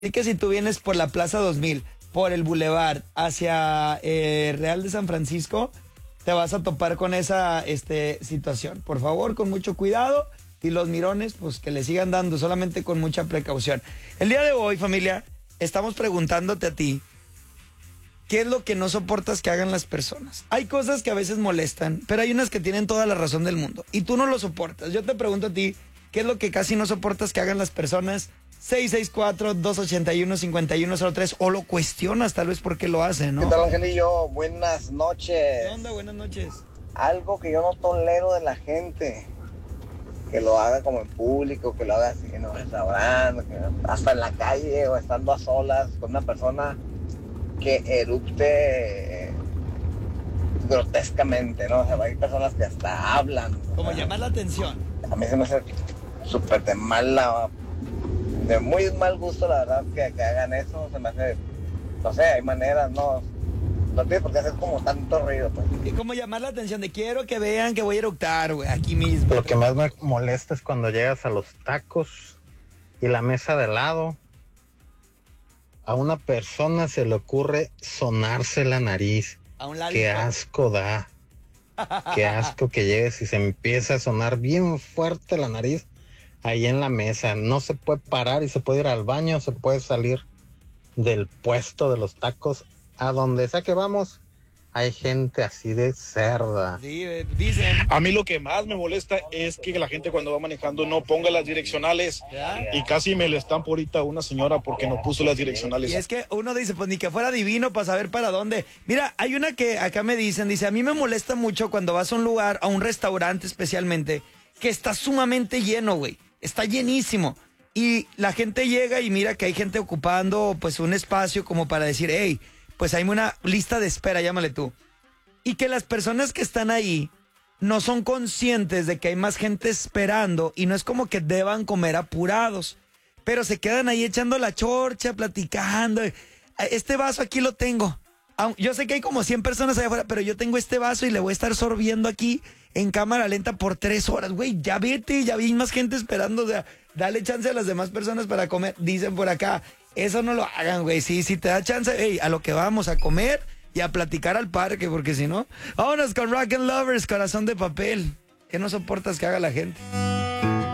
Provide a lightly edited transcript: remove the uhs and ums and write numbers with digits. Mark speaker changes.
Speaker 1: Así que si tú vienes por la Plaza 2000, por el Boulevard, hacia Real de San Francisco, te vas a topar con esa situación. Por favor, con mucho cuidado, y los mirones, pues que le sigan dando, solamente con mucha precaución. El día de hoy, familia, estamos preguntándote a ti, ¿qué es lo que no soportas que hagan las personas? Hay cosas que a veces molestan, pero hay unas que tienen toda la razón del mundo, y tú no lo soportas. Yo te pregunto a ti, ¿qué es lo que casi no soportas que hagan las personas? 664-281-5103, o lo cuestionas tal vez porque lo hacen, ¿no?
Speaker 2: ¿Qué tal, Angelillo? Buenas noches.
Speaker 1: ¿Qué onda? Buenas noches.
Speaker 2: Algo que yo no tolero de la gente, que lo haga como en público, que lo haga así en un restaurante, hasta en la calle o estando a solas con una persona que erupte grotescamente, ¿no? O sea, hay personas que hasta hablan.
Speaker 1: Como llamar la atención.
Speaker 2: A mí se me hace súper de muy mal gusto, la verdad, que hagan eso. Se me hace, no sé, hay maneras, no tiene por qué hacer como tanto ruido, pues.
Speaker 1: Y como llamar la atención de quiero que vean que voy a eructar, güey, aquí mismo.
Speaker 3: Lo que más me molesta es cuando llegas a los tacos y la mesa de lado, a una persona se le ocurre sonarse la nariz.
Speaker 1: A un lado.
Speaker 3: Qué asco da. Qué asco que llegues y se empieza a sonar bien fuerte la nariz ahí en la mesa. No se puede parar y se puede ir al baño, se puede salir del puesto de los tacos. A donde sea que vamos, hay gente así de cerda.
Speaker 1: Sí, dicen.
Speaker 4: A mí lo que más me molesta es que la gente cuando va manejando no ponga las direccionales.
Speaker 1: ¿Ya?
Speaker 4: Y casi me le están por ahorita una señora porque no puso las direccionales.
Speaker 1: Y es que uno dice, pues ni que fuera divino para saber para dónde. Mira, hay una que acá me dicen, dice, a mí me molesta mucho cuando vas a un lugar, a un restaurante especialmente, que está sumamente lleno, güey. Está llenísimo. Y la gente llega y mira que hay gente ocupando pues un espacio como para decir, hey, pues hay una lista de espera, llámale tú. Y que las personas que están ahí no son conscientes de que hay más gente esperando y no es como que deban comer apurados, pero se quedan ahí echando la chorcha, platicando. Este vaso aquí lo tengo. Yo sé que hay como 100 personas allá afuera, pero yo tengo este vaso y le voy a estar sorbiendo aquí en cámara lenta por 3 horas. Güey, ya vete, ya vi más gente esperando. O sea, dale chance a las demás personas para comer. Dicen por acá, eso no lo hagan, güey. Sí, si te da chance, hey, a lo que vamos, a comer y a platicar al parque, porque si no. Vámonos con Rock and Lovers, Corazón de Papel. ¿Qué no soportas que haga la gente?